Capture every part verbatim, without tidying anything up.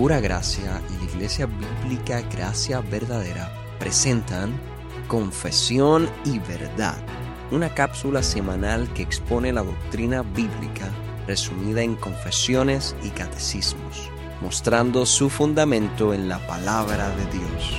Pura Gracia y la Iglesia Bíblica Gracia Verdadera presentan Confesión y Verdad, una cápsula semanal que expone la doctrina bíblica resumida en confesiones y catecismos, mostrando su fundamento en la palabra de Dios.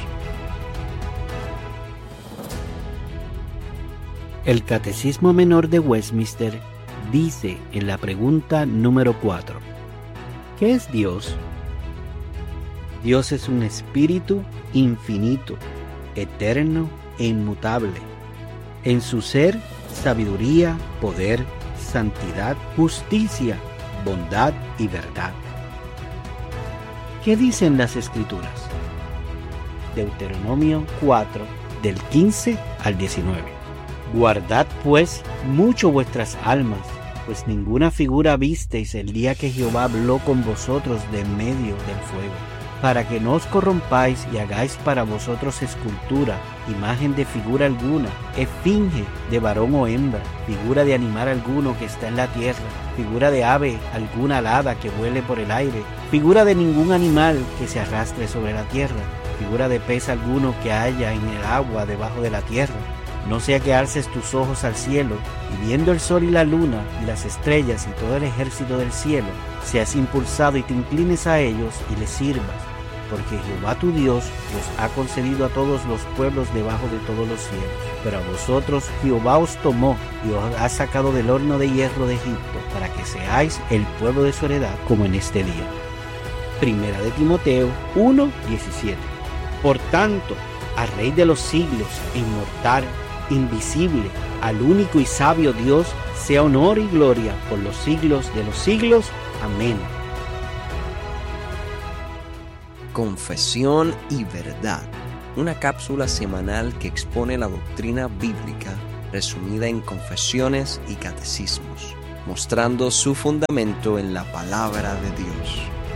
El Catecismo Menor de Westminster dice en la pregunta número cuatro: ¿qué es Dios? Dios es un espíritu infinito, eterno e inmutable. En su ser, sabiduría, poder, santidad, justicia, bondad y verdad. ¿Qué dicen las Escrituras? Deuteronomio cuatro, del quince al diecinueve. Guardad pues mucho vuestras almas, pues ninguna figura visteis el día que Jehová habló con vosotros de en medio del fuego, para que no os corrompáis y hagáis para vosotros escultura, imagen de figura alguna, esfinge de varón o hembra, figura de animal alguno que está en la tierra, figura de ave alguna alada que vuele por el aire, figura de ningún animal que se arrastre sobre la tierra, figura de pez alguno que haya en el agua debajo de la tierra. No sea que alces tus ojos al cielo, y viendo el sol y la luna, y las estrellas y todo el ejército del cielo, seas impulsado y te inclines a ellos y les sirvas, porque Jehová tu Dios los ha concedido a todos los pueblos debajo de todos los cielos. Pero a vosotros Jehová os tomó y os ha sacado del horno de hierro de Egipto, para que seáis el pueblo de su heredad, como en este día. Primera de Timoteo uno, diecisiete. Por tanto, al Rey de los siglos, inmortal, invisible, al único y sabio Dios, sea honor y gloria por los siglos de los siglos. Amén. Confesión y Verdad, una cápsula semanal que expone la doctrina bíblica resumida en confesiones y catecismos, mostrando su fundamento en la palabra de Dios.